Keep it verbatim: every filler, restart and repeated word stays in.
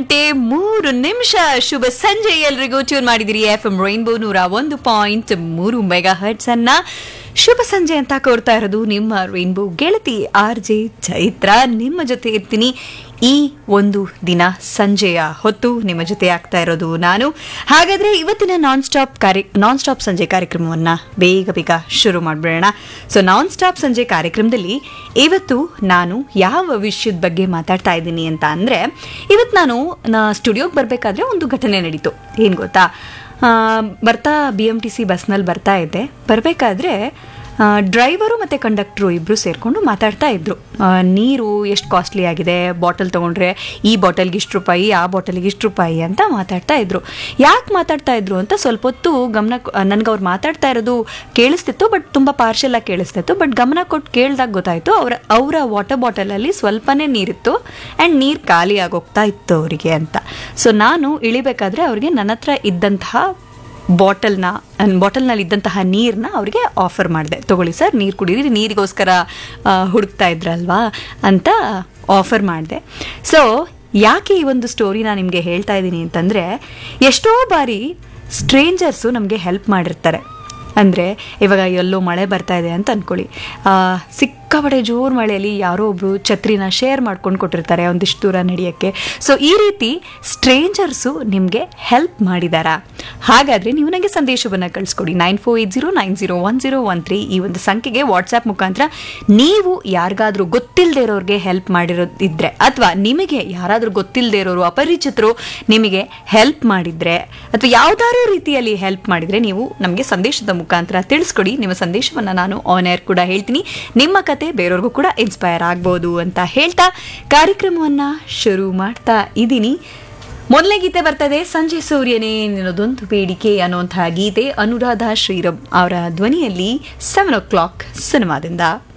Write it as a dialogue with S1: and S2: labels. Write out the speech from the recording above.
S1: ಗಂಟೆ ಮೂರು ನಿಮಿಷ. ಶುಭ ಸಂಜೆ ಎಲ್ರಿಗೂ. ಟ್ಯೂನ್ ಮಾಡಿದಿರಿ ಎಫ್ ಎಂ ರೈನ್ಬೋ ನೂರ ಒಂದು ಪಾಯಿಂಟ್ ಮೂರು ಮೆಗಾ ಹರ್ಟ್ಸ್ ಅನ್ನ. ಶುಭ ಸಂಜೆ ಅಂತ ಕೋರ್ತಾ ಇರೋದು ನಿಮ್ಮ ರೈನ್ಬೋ ಗೆಳತಿ ಆರ್ ಜೆ ಚೈತ್ರ. ನಿಮ್ಮ ಜೊತೆ ಇರ್ತೀನಿ ಈ ಒಂದು ದಿನ. ಸಂಜೆಯ ಹೊತ್ತು ನಿಮ್ಮ ಜೊತೆ ಆಗ್ತಾ ಇರೋದು ನಾನು. ಹಾಗಾದ್ರೆ ಇವತ್ತಿನ ನಾನ್ ಸ್ಟಾಪ್ ಕಾರ್ಯ ನಾನ್ ಸ್ಟಾಪ್ ಸಂಜೆ ಕಾರ್ಯಕ್ರಮವನ್ನು ಬೇಗ ಬೇಗ ಶುರು ಮಾಡಿಬಿಡೋಣ. ಸೊ ನಾನ್ ಸ್ಟಾಪ್ ಸಂಜೆ ಕಾರ್ಯಕ್ರಮದಲ್ಲಿ ಇವತ್ತು ನಾನು ಯಾವ ವಿಷಯದ ಬಗ್ಗೆ ಮಾತಾಡ್ತಾ ಇದ್ದೀನಿ ಅಂತ ಅಂದರೆ, ಇವತ್ತು ನಾನು ಸ್ಟುಡಿಯೋಗೆ ಬರಬೇಕಾದ್ರೆ ಒಂದು ಘಟನೆ ನಡೀತು. ಏನು ಗೊತ್ತಾ, ಬರ್ತಾ ಬಿ ಎಮ್ ಟಿ ಸಿ ಬಸ್ನಲ್ಲಿ ಬರ್ತಾ ಇದ್ದೆ. ಬರಬೇಕಾದ್ರೆ ಡ್ರೈವರು ಮತ್ತು ಕಂಡಕ್ಟ್ರು ಇಬ್ಬರು ಸೇರಿಕೊಂಡು ಮಾತಾಡ್ತಾ ಇದ್ರು. ನೀರು ಎಷ್ಟು ಕಾಸ್ಟ್ಲಿ ಆಗಿದೆ, ಬಾಟಲ್ ತೊಗೊಂಡ್ರೆ ಈ ಬಾಟಲ್ಗೆ ಇಷ್ಟು ರೂಪಾಯಿ, ಆ ಬಾಟಲ್ಗೆ ಇಷ್ಟು ರೂಪಾಯಿ ಅಂತ ಮಾತಾಡ್ತಾ ಇದ್ರು. ಯಾಕೆ ಮಾತಾಡ್ತಾ ಇದ್ರು ಅಂತ ಸ್ವಲ್ಪ ಹೊತ್ತು ಗಮನ ನನಗೆ ಅವ್ರು ಮಾತಾಡ್ತಾ ಇರೋದು ಕೇಳಿಸ್ತಿತ್ತು, ಬಟ್ ತುಂಬ ಪಾರ್ಷಲಾಗಿ ಕೇಳಿಸ್ತಿತ್ತು. ಬಟ್ ಗಮನ ಕೊಟ್ಟು ಕೇಳಿದಾಗ ಗೊತ್ತಾಯಿತು ಅವರ ಅವರ ವಾಟರ್ ಬಾಟಲಲ್ಲಿ ಸ್ವಲ್ಪನೇ ನೀರಿತ್ತು ಆ್ಯಂಡ್ ನೀರು ಖಾಲಿ ಆಗೋಗ್ತಾ ಇತ್ತು ಅವರಿಗೆ ಅಂತ. ಸೊ ನಾನು ಇಳಿಬೇಕಾದ್ರೆ ಅವ್ರಿಗೆ ನನ್ನ ಹತ್ರ ಇದ್ದಂತಹ ಬಾಟಲ್ನ ಬಾಟಲ್ನಲ್ಲಿ ಇದ್ದಂತಹ ನೀರನ್ನ ಅವರಿಗೆ ಆಫರ್ ಮಾಡಿದೆ. ತೊಗೊಳ್ಳಿ ಸರ್, ನೀರು ಕುಡೀರಿ, ನೀರಿಗೋಸ್ಕರ ಹುಡುಕ್ತಾ ಇದ್ರಲ್ವಾ ಅಂತ ಆಫರ್ ಮಾಡಿದೆ. ಸೊ ಯಾಕೆ ಈ ಒಂದು ಸ್ಟೋರಿ ನಾನು ನಿಮಗೆ ಹೇಳ್ತಾ ಇದ್ದೀನಿ ಅಂತಂದರೆ, ಎಷ್ಟೋ ಬಾರಿ ಸ್ಟ್ರೇಂಜರ್ಸು ನಮಗೆ ಹೆಲ್ಪ್ ಮಾಡಿರ್ತಾರೆ. ಅಂದರೆ ಇವಾಗ ಎಲ್ಲೋ ಮಳೆ ಬರ್ತಾ ಇದೆ ಅಂತ ಅಂದ್ಕೊಳ್ಳಿ, ಸಿಕ್ಕಾಪಟ್ಟೆ ಜೋರು ಮಳೆಯಲ್ಲಿ ಯಾರೋ ಒಬ್ಬರು ಛತ್ರಿನ ಶೇರ್ ಮಾಡ್ಕೊಂಡು ಕೊಟ್ಟಿರ್ತಾರೆ ಒಂದಿಷ್ಟು ದೂರ ನಡೆಯೋಕ್ಕೆ. ಸೊ ಈ ರೀತಿ ಸ್ಟ್ರೇಂಜರ್ಸು ನಿಮಗೆ ಹೆಲ್ಪ್ ಮಾಡಿದಾರಾ? ಹಾಗಾದರೆ ನೀವು ನನಗೆ ಸಂದೇಶವನ್ನು ಕಳಿಸ್ಕೊಡಿ. Nine four eight zero nine zero one zero one three ಈ ಒಂದು ಸಂಖ್ಯೆಗೆ ವಾಟ್ಸಾಪ್ ಮುಖಾಂತರ ನೀವು ಯಾರಿಗಾದರೂ ಗೊತ್ತಿಲ್ಲದೆ ಇರೋರಿಗೆ ಹೆಲ್ಪ್ ಮಾಡಿರೋದಿದ್ರೆ, ಅಥವಾ ನಿಮಗೆ ಯಾರಾದರೂ ಗೊತ್ತಿಲ್ಲದೆ ಇರೋರು ಅಪರಿಚಿತರು ನಿಮಗೆ ಹೆಲ್ಪ್ ಮಾಡಿದರೆ, ಅಥವಾ ಯಾವುದಾದ್ರೂ ರೀತಿಯಲ್ಲಿ ಹೆಲ್ಪ್ ಮಾಡಿದರೆ ನೀವು ನಮಗೆ ಸಂದೇಶದ ಮುಖಾಂತರ ತಿಳಿಸ್ಕೊಡಿ. ನಿಮ್ಮ ಸಂದೇಶವನ್ನು ನಾನು ಆನ್ ಏರ್ ಕೂಡ ಹೇಳ್ತೀನಿ. ನಿಮ್ಮ ಕತೆ ಬೇರೆಯವ್ರಿಗೂ ಕೂಡ ಇನ್ಸ್ಪೈರ್ ಆಗ್ಬೋದು ಅಂತ ಹೇಳ್ತಾ ಕಾರ್ಯಕ್ರಮವನ್ನು ಶುರು ಮಾಡ್ತಾ ಇದ್ದೀನಿ. ಮೊದಲನೇ ಗೀತೆ ಬರ್ತದೆ, ಸಂಜೆ ಸೂರ್ಯನೇ ನಿನ್ನದೊಂದು ಬೇಡಿಕೆ ಅನ್ನುವಂತಹ ಗೀತೆ ಅನುರಾಧ ಶ್ರೀರಾಮ್ ಅವರ ಧ್ವನಿಯಲ್ಲಿ ಸೆವೆನ್ ಓ ಕ್ಲಾಕ್ ಸಿನಿಮಾದಿಂದ.